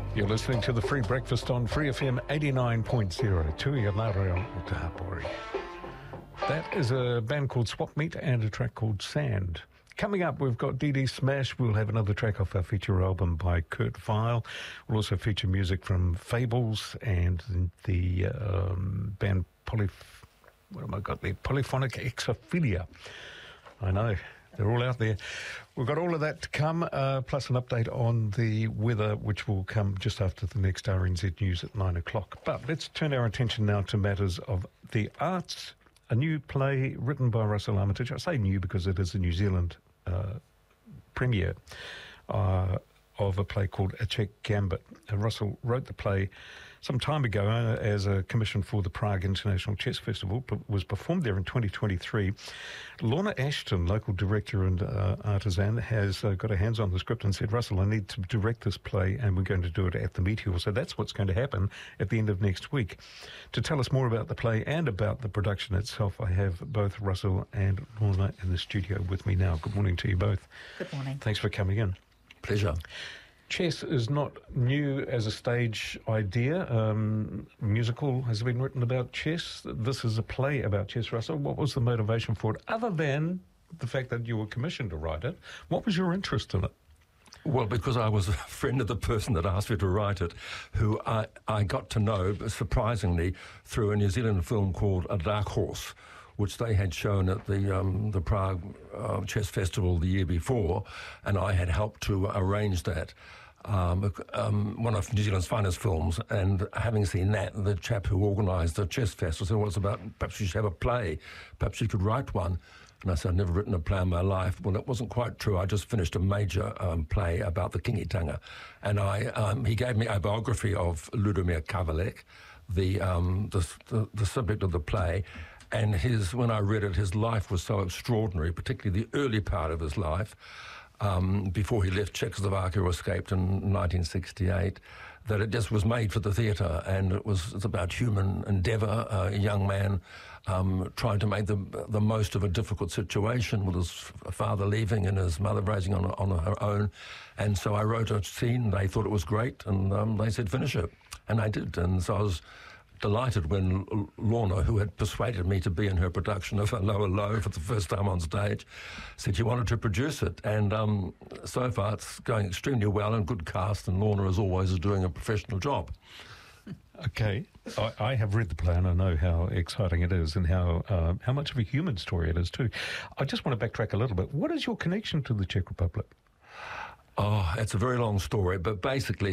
You're listening to the Free Breakfast on Free FM 89.0. Tui Alario Utahapori. That is a band called Swap Meet and a track called Sand. Coming up, we've got DD Smash. We'll have another track off our feature album by Kurt Vile. We'll also feature music from Fables and the band Polyphonic Exophilia. I know. They're all out there. We've got all of that to come, plus an update on the weather, which will come just after the next RNZ News at 9 o'clock. But let's turn our attention now to matters of the arts. A new play written by Russell Armitage. I say new because it is a New Zealand premiere of a play called A Czech Gambit. Russell wrote the play some time ago as a commission for the Prague International Chess Festival, but was performed there in 2023. Lorna Ashton, local director and artisan, has got her hands on the script and said, Russell, I need to direct this play and we're going to do it at the Meteor. So that's what's going to happen at the end of next week. To tell us more about the play and about the production itself, I have both Russell and Lorna in the studio with me now. Good morning to you both. Good morning. Thanks for coming in. Pleasure. Chess is not new as a stage idea. Musical has been written about chess. This is a play about chess, Russell. What was the motivation for it, other than the fact that you were commissioned to write it? What was your interest in it? Well, because I was a friend of the person that asked me to write it, who I got to know, surprisingly, through a New Zealand film called A Dark Horse, which they had shown at the Prague Chess Festival the year before, and I had helped to arrange that. One of New Zealand's finest films, and having seen that, the chap who organised the chess festival said, well, it's about, perhaps you should have a play, perhaps you could write one. And I said, I've never written a play in my life. Well, it wasn't quite true. I just finished a major play about the Kingitanga, and he gave me a biography of Ludomir Kavalek, the subject of the play. And when I read it, his life was so extraordinary, particularly the early part of his life, before he left Czechoslovakia or escaped in 1968, that it just was made for the theatre. And it's about human endeavour, a young man trying to make the most of a difficult situation with his father leaving and his mother raising on her own. And so I wrote a scene. They thought it was great, and they said, finish it. And I did. And so I was delighted when Lorna, who had persuaded me to be in her production of A Lower Low for the first time on stage, said she wanted to produce it. And so far it's going extremely well, and good cast, and Lorna, as always, is doing a professional job. Okay. I have read the play and I know how exciting it is and how much of a human story it is too. I just want to backtrack a little bit. What is your connection to the Czech Republic? Oh, it's a very long story, but basically